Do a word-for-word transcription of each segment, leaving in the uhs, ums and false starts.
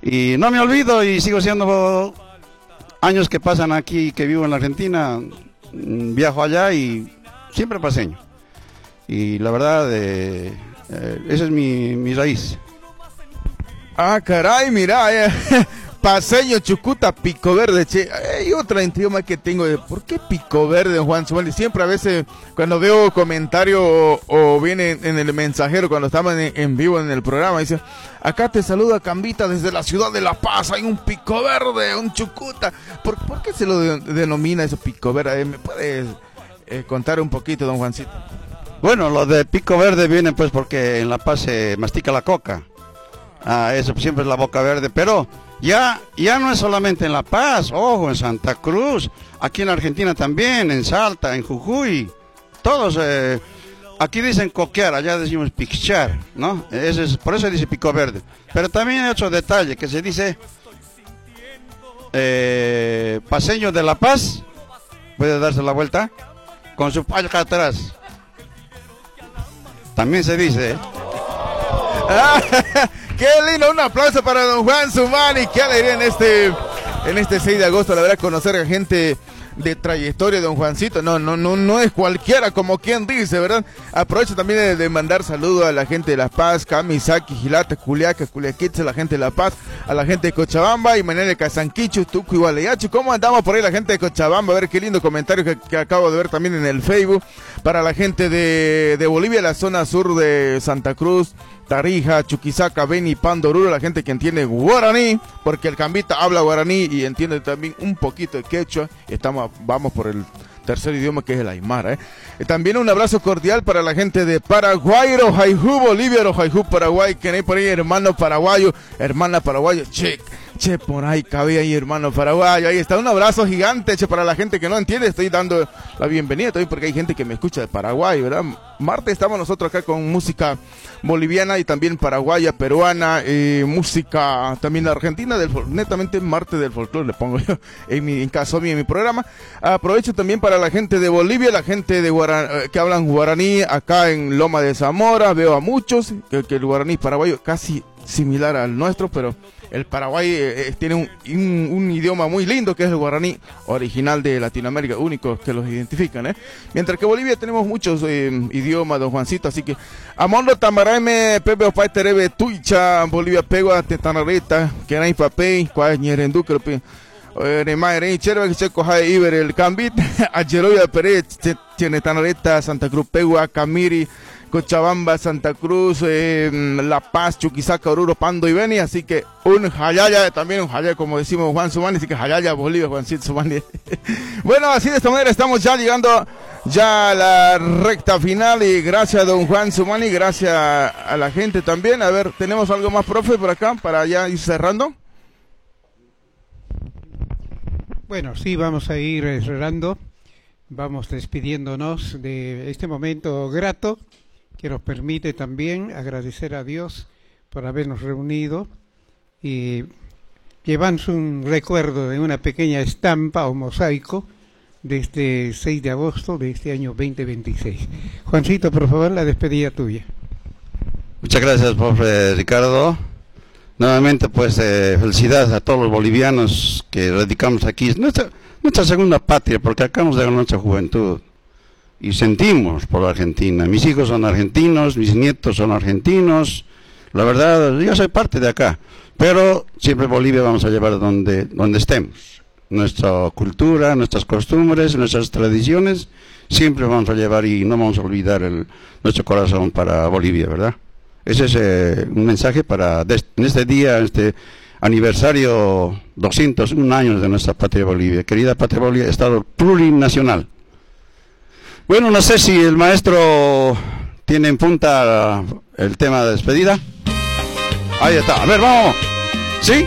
Y no me olvido y sigo siendo años que pasan aquí, que vivo en la Argentina, viajo allá y siempre paseño. Y la verdad, eh, eh, esa es mi, mi raíz. Ah, caray, mira, eh, paseño, Chucuta, Pico Verde, che. Hay otra idioma que tengo de ¿por qué Pico Verde, Juan Sumani? Siempre a veces cuando veo comentario o, o viene en el mensajero cuando estaban en, en vivo en el programa, dice, acá te saluda Cambita desde la ciudad de La Paz, hay un Pico Verde, un Chucuta. ¿Por, ¿por qué se lo de, denomina eso Pico Verde? ¿Me puedes eh, contar un poquito, don Juancito? Bueno, lo de Pico Verde viene pues porque en La Paz se mastica la coca. Ah, eso siempre es la boca verde, pero ya, ya no es solamente en La Paz, ojo, en Santa Cruz, aquí en Argentina también, en Salta, en Jujuy, todos, eh, aquí dicen coquear, allá decimos pichar, ¿no? Ese es, por eso dice Pico Verde. Pero también hay otro detalle que se dice eh, paseño de La Paz, puede darse la vuelta, con su palca atrás. También se dice, ¿eh? Qué lindo, un aplauso para don Juan Sumani, qué alegría en este, en este seis de agosto, la verdad, conocer a gente de trayectoria, don Juancito, no, no, no, no es cualquiera, como quien dice, ¿verdad? Aprovecho también de, de mandar saludos a la gente de La Paz, Camisaki, Gilata, Culiaca, Culiaquitza, la gente de La Paz, a la gente de Cochabamba y Manere Casanquichu, Tucu y Gualeacho. ¿Cómo andamos por ahí la gente de Cochabamba? A ver qué lindo comentario que, que acabo de ver también en el Facebook. Para la gente de, de Bolivia, la zona sur de Santa Cruz, Tarija, Chuquisaca, Beni, Pandoruro, la gente que entiende guaraní, porque el Cambita habla guaraní y entiende también un poquito de quechua. Estamos, vamos por el tercer idioma, que es el aymara, ¿eh? Y también un abrazo cordial para la gente de Paraguay, Rojaijú, Bolivia, Rojaijú, Paraguay, que hay por ahí hermano paraguayo, hermana paraguayo, che, che, por ahí cabía ahí hermano paraguayo, ahí está, un abrazo gigante, che, para la gente que no entiende, estoy dando la bienvenida también porque hay gente que me escucha de Paraguay, ¿verdad? Martes estamos nosotros acá con música boliviana y también paraguaya, peruana, eh, música también argentina, del netamente martes del folclore le pongo yo en, mi, en caso mío en mi programa. Aprovecho también para la gente de Bolivia, la gente de Guaran, que hablan guaraní acá en Loma de Zamora, veo a muchos, que, que el guaraní paraguayo casi similar al nuestro, pero el Paraguay eh, tiene un, un, un idioma muy lindo que es el guaraní, original de Latinoamérica, único que los identifican, ¿eh? Mientras que Bolivia tenemos muchos eh, idiomas, don Juancito, así que Amondo Tamaraime, Pepe Opay Terebe, Tuicha, Bolivia Pegua, Tetanareta, Kenay Papey, Cuay Ñerendu, creo que Remay Cherva, que Checo Jai Iber, el Cambit, Acheroya Pérez, Tetanareta, Santa Cruz Pegua, Camiri, Cochabamba, Santa Cruz, eh, La Paz, Chuquisaca, Oruro, Pando y Beni, así que un Jayaya, también un Jayaya, como decimos Juan Sumani, así que Jayaya, Bolivia, Juancito Sumani. Bueno, así de esta manera estamos ya llegando ya a la recta final y gracias a don Juan Sumani, gracias a la gente también. A ver, ¿tenemos algo más, profe, por acá para ya ir cerrando? Bueno, sí, vamos a ir cerrando, vamos despidiéndonos de este momento grato que nos permite también agradecer a Dios por habernos reunido y llevarnos un recuerdo de una pequeña estampa o mosaico de este seis de agosto de este año veinte veintiséis. Juancito, por favor, la despedida tuya. Muchas gracias, profe Ricardo. Nuevamente, pues, eh, felicidades a todos los bolivianos que radicamos aquí. Es nuestra, nuestra segunda patria, porque acabamos de ganar nuestra juventud. Y sentimos por la Argentina. Mis hijos son argentinos, mis nietos son argentinos. La verdad, yo soy parte de acá. Pero siempre Bolivia vamos a llevar donde, donde estemos. Nuestra cultura, nuestras costumbres, nuestras tradiciones, siempre vamos a llevar y no vamos a olvidar el, nuestro corazón para Bolivia, ¿verdad? Ese es eh, un mensaje para de, en este día, este aniversario doscientos un años de nuestra patria Bolivia. Querida patria Bolivia, Estado plurinacional. Bueno, no sé si el maestro tiene en punta el tema de despedida. Ahí está. A ver, vamos. ¿Sí?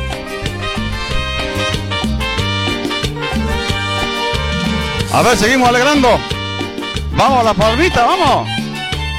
A ver, seguimos alegrando. Vamos a la palmita, vamos.